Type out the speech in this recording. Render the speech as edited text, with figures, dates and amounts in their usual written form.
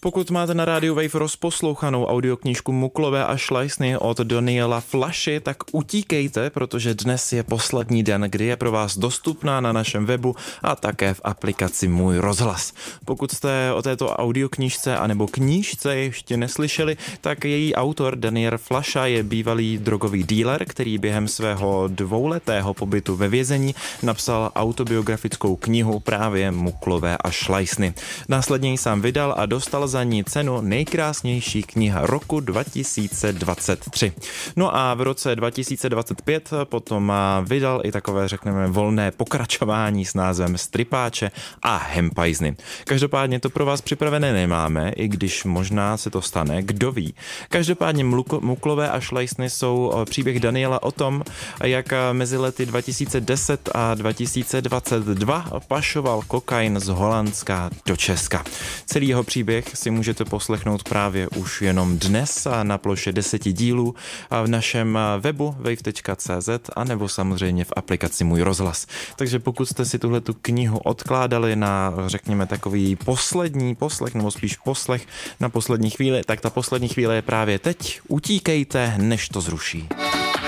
Pokud máte na rádiu Wave rozposlouchanou audioknížku Muklové a šlajsny od Daniela Flaši, tak utíkejte, protože dnes je poslední den, kdy je pro vás dostupná na našem webu a také v aplikaci Můj rozhlas. Pokud jste o této audioknížce anebo knížce ještě neslyšeli, tak její autor Daniel Flaša je bývalý drogový dealer, který během svého 2letého pobytu ve vězení napsal autobiografickou knihu právě Muklové a šlajsny. Následně ji sám vydal a dostal za ní cenu nejkrásnější kniha roku 2023. No a v roce 2025 potom vydal i takové, řekneme, volné pokračování s názvem Strypáče a hempajzny. Každopádně to pro vás připravené nemáme, i když možná se to stane, kdo ví. Každopádně Muklové a šlajsny jsou příběh Daniela o tom, jak mezi lety 2010 a 2022 pašoval kokain z Holandska do Česka. Celý jeho příběh si můžete poslechnout právě už jenom dnes a na ploše 10 dílů a v našem webu wave.cz a nebo samozřejmě v aplikaci Můj rozhlas. Takže pokud jste si tuhletu knihu odkládali na, řekněme, takový poslední poslech, nebo spíš poslech na poslední chvíli, tak ta poslední chvíle je právě teď. Utíkejte, než to zruší.